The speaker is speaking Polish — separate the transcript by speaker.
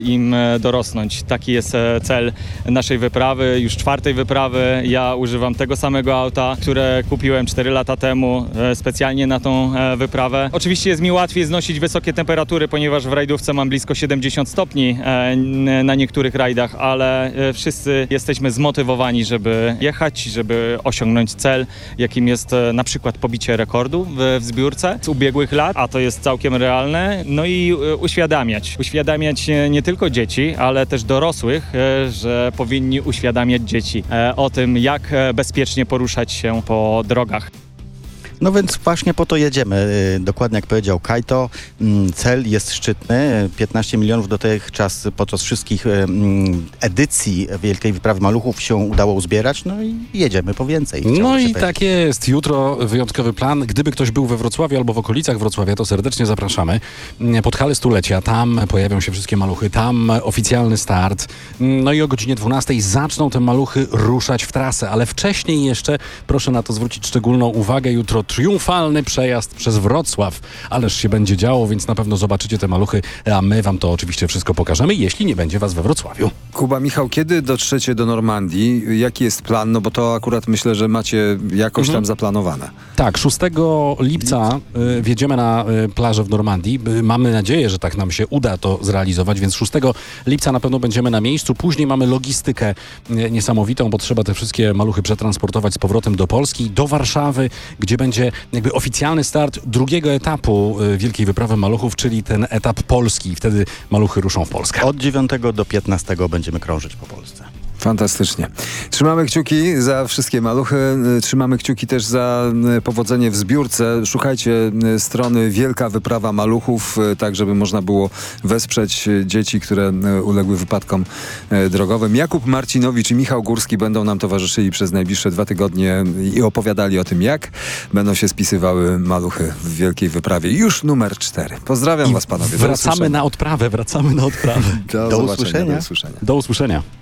Speaker 1: im dorosnąć. Taki jest cel naszej wyprawy, już 4. wyprawy. Ja używam tego samego auta, które kupiłem 4 lata temu specjalnie na tą wyprawę. Oczywiście jest mi łatwiej znosić wysokie temperatury, ponieważ w rajdówce mam blisko 70 stopni na niektórych rajdach, ale wszyscy jesteśmy zmotywowani, żeby jechać, żeby osiągnąć cel, jakim jest na przykład pobicie rekordu w zbiórce z ubiegłych lat, a to jest całkiem realne. No i uświadamiać nie tylko dzieci, ale też dorosłych, że powinni uświadamiać dzieci o tym, jak bezpiecznie poruszać się po drogach.
Speaker 2: No więc właśnie po to jedziemy. Dokładnie jak powiedział Kajto, cel jest szczytny. 15 milionów dotychczas podczas wszystkich edycji Wielkiej Wyprawy Maluchów się udało uzbierać. No i jedziemy po więcej.
Speaker 3: No i tak jest. Jutro wyjątkowy plan. Gdyby ktoś był we Wrocławiu albo w okolicach Wrocławia, to serdecznie zapraszamy pod halę stulecia. Tam pojawią się wszystkie maluchy. Tam oficjalny start. No i o godzinie 12 zaczną te maluchy ruszać w trasę. Ale wcześniej jeszcze, proszę na to zwrócić szczególną uwagę, jutro triumfalny przejazd przez Wrocław. Ależ się będzie działo, więc na pewno zobaczycie te maluchy, a my wam to oczywiście wszystko pokażemy, jeśli nie będzie was we Wrocławiu.
Speaker 4: Kuba, Michał, kiedy dotrzecie do Normandii? Jaki jest plan? No bo to akurat myślę, że macie jakoś tam zaplanowane.
Speaker 3: Tak, 6 lipca wjedziemy na plażę w Normandii. Mamy nadzieję, że tak nam się uda to zrealizować, więc 6 lipca na pewno będziemy na miejscu. Później mamy logistykę niesamowitą, bo trzeba te wszystkie maluchy przetransportować z powrotem do Polski, do Warszawy, gdzie będzie jakby oficjalny start drugiego etapu Wielkiej Wyprawy Maluchów, czyli ten etap polski. Wtedy maluchy ruszą w Polskę.
Speaker 2: Od 9 do 15 będziemy krążyć po Polsce.
Speaker 4: Fantastycznie. Trzymamy kciuki za wszystkie maluchy. Trzymamy kciuki też za powodzenie w zbiórce. Szukajcie strony Wielka Wyprawa Maluchów, tak żeby można było wesprzeć dzieci, które uległy wypadkom drogowym. Jakub Marcinowicz i Michał Górski będą nam towarzyszyli przez najbliższe 2 tygodnie i opowiadali o tym, jak będą się spisywały maluchy w Wielkiej Wyprawie. Już numer 4. Pozdrawiam was, panowie.
Speaker 3: Wracamy na odprawę.
Speaker 4: Do usłyszenia.
Speaker 3: Do usłyszenia.